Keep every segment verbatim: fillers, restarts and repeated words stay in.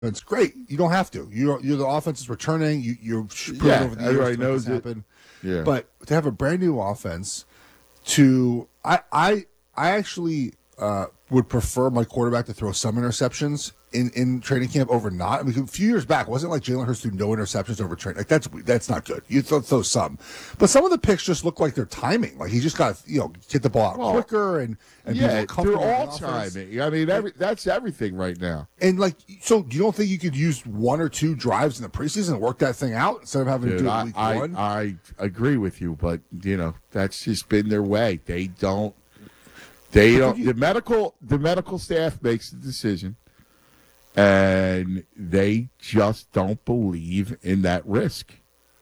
It's great. You don't have to. You're, you're the offense is returning. You, you're proving Yeah, over the everybody years to make knows this it. happen. Yeah. But to have a brand new offense, to I I I actually uh, would prefer my quarterback to throw some interceptions in, in training camp over not. I mean, a few years back, it wasn't like Jalen Hurts threw no interceptions over training. Like that's that's not good. You throw, throw some, but some of the picks just look like they're timing. Like he just got you know get the ball out Well, quicker and and be yeah, more they're comfortable all in offense. timing. I mean, every, that's everything right now. And like, so you don't think you could use one or two drives in the preseason and work that thing out instead of having Dude, to do it I, week I, one? I agree with you, but you know that's just been their way. They don't. They don't. you- The medical, the medical staff makes the decision, and they just don't believe in that risk.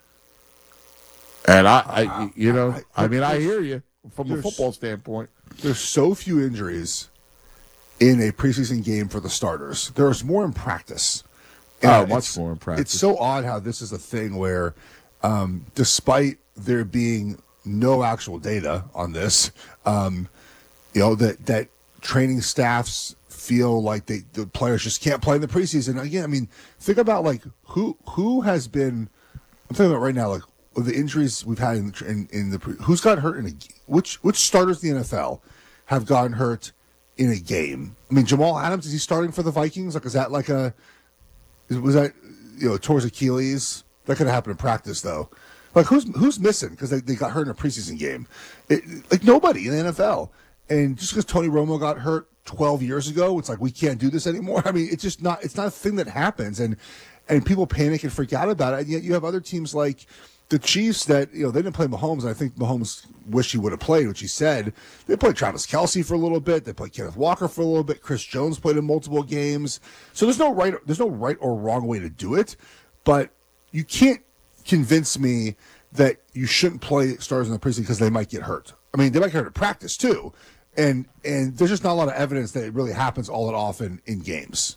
And I, I you know, I- I, mean, I there's- hear you from a there's- football standpoint. There's so few injuries in a preseason game for the starters. There's more in practice. Oh, And much it's- more in practice. It's so odd how this is a thing where, um, despite there being no actual data on this, um, you know that that training staffs feel like they the players just can't play in the preseason. Again, I mean, think about like who who has been. I'm thinking about right now, like the injuries we've had in in, in the pre, who's got hurt in a which which starters in the N F L have gotten hurt in a game. I mean, Jamal Adams, is he starting for the Vikings? Like, is that like a was that you know towards Achilles? That could have happened in practice though. Like who's who's missing because they, they got hurt in a preseason game? It, like nobody in the N F L. And just because Tony Romo got hurt twelve years ago, it's like we can't do this anymore. I mean, it's just not. It's not a thing that happens, and and people panic and freak out about it. And yet you have other teams like the Chiefs that you know they didn't play Mahomes. And I think Mahomes wished he would have played, which he said. They played Travis Kelce for a little bit. They played Kenneth Walker for a little bit. Chris Jones played in multiple games. So there's no right. There's no right or wrong way to do it, but you can't convince me that you shouldn't play stars in the preseason because they might get hurt. I mean, they might get hurt in practice too. And and there's just not a lot of evidence that it really happens all that often in games.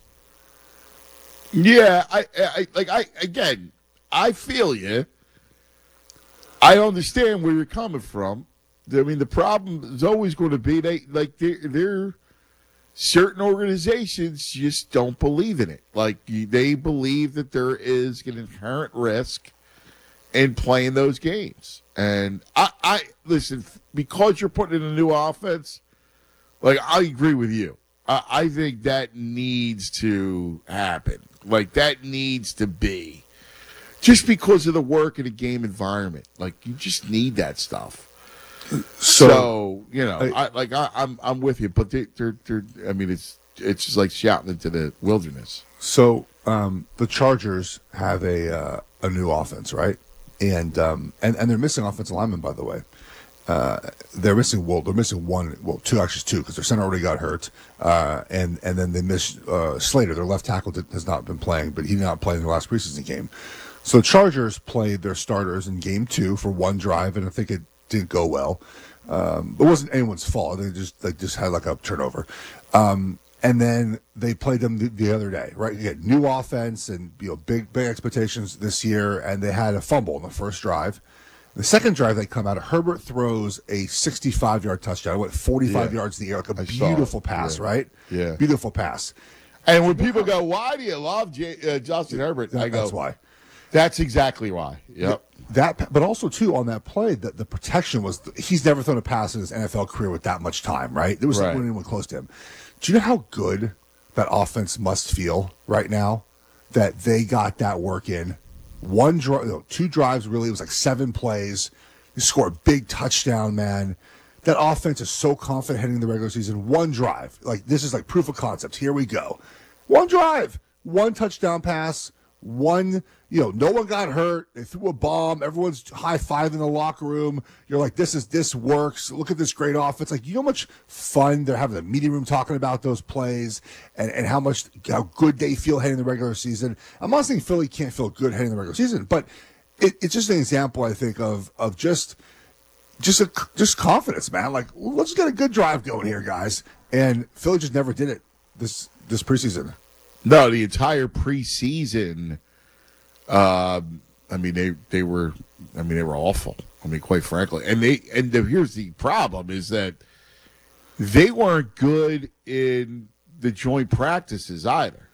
Yeah, I, I like I again, I feel you. I understand where you're coming from. I mean, the problem is always going to be they like they're, they're certain organizations just don't believe in it. Like they believe that there is an inherent risk in playing those games. And I, I listen because you're putting in a new offense. Like, I agree with you. I, I think that needs to happen. Like, that needs to be. Just because of the work in a game environment. Like, you just need that stuff. So, so you know, I, I, like, I, I'm I'm with you. But they, they're, they're, I mean, it's it's just like shouting into the wilderness. So, um, the Chargers have a uh, a new offense, right? And, um, and, and they're missing offensive linemen, by the way. Uh, they're missing well, they're missing one, well, two actually two because their center already got hurt, uh, and and then they missed uh, Slater, their left tackle, that has not been playing, but he did not play in the last preseason game. So the Chargers played their starters in game two for one drive, and I think it didn't go well. Um, it wasn't anyone's fault; they just they just had like a turnover, um, and then they played them the, the other day, right? You get new offense and you know big big expectations this year, and they had a fumble in the first drive. The second drive they come out of, Herbert throws a sixty-five-yard touchdown. It went forty-five Yeah. yards in the air, like a I saw beautiful it. pass, Yeah. right? Yeah. Beautiful pass. And when people go, why do you love J- uh, Justin Herbert? That- I go, that's why. That's exactly why. Yep. That, but also too on that play, that the protection was. He's never thrown a pass in his N F L career with that much time, right? There was Right. not anyone close to him. Do you know how good that offense must feel right now that they got that work in? One drive, no, two drives. Really, it was like seven plays. You score a big touchdown, man. That offense is so confident heading into the regular season. One drive, like this is like proof of concept. Here we go. One drive, one touchdown pass. One, you know, no one got hurt. They threw a bomb. Everyone's high five in the locker room. You're like, this is this works. Look at this great offense. Like, you know how much fun they're having the media room talking about those plays and, and how much how good they feel heading the regular season. I'm not saying Philly can't feel good heading the regular season, but it, it's just an example, I think, of of just just a, just confidence, man. Like, let's get a good drive going here, guys. And Philly just never did it this this preseason. No, the entire preseason. Um, I mean, they they were. I mean, they were awful. I mean, quite frankly, and they and the, here's the problem: is that they weren't good in the joint practices either.